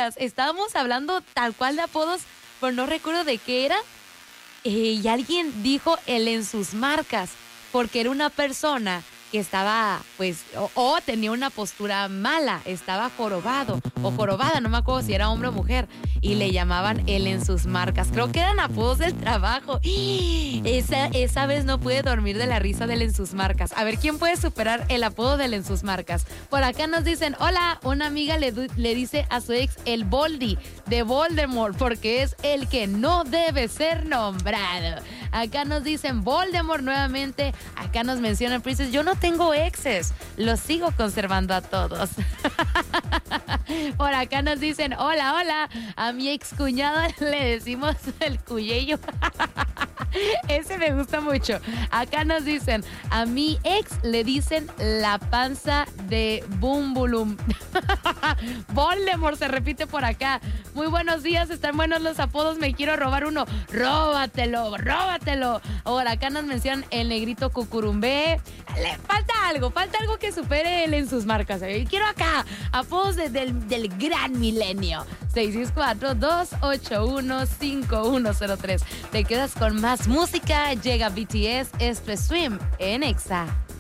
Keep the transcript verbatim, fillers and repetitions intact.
gracias. Estábamos hablando tal cual de apodos, pero no recuerdo de qué era. Eh, y alguien dijo el en sus marcas, porque era una persona que estaba, pues, o, o tenía una postura mala, estaba jorobado o jorobada, no me acuerdo si era hombre o mujer, y le llamaban él en sus marcas. Creo que eran apodos del trabajo. Esa, esa vez no pude dormir de la risa del en sus marcas. A ver, ¿quién puede superar el apodo del en sus marcas? Por acá nos dicen, hola, una amiga le, le dice a su ex el Boldi de Voldemort, porque es el que no debe ser nombrado. Acá nos dicen Voldemort nuevamente. Acá nos mencionan Princess. Yo no tengo exes, los sigo conservando a todos. Por acá nos dicen, hola, hola, a mi ex cuñada le decimos el cuyello. Ese me gusta mucho. Acá nos dicen, a mi ex le dicen la panza de Bumbulum. Voldemort se repite por acá. Muy buenos días, están buenos los apodos, me quiero robar uno. Róbatelo, róbatelo. Por acá nos mencionan el negrito cucurumbé. Le falta algo, falta algo que supere él en sus marcas. ¿eh? Quiero acá apodos de, del, del gran milenio. seis seis cuatro, dos ocho uno, cinco uno cero tres. Te quedas con más música. Llega B T S, esto es Swim en Exa.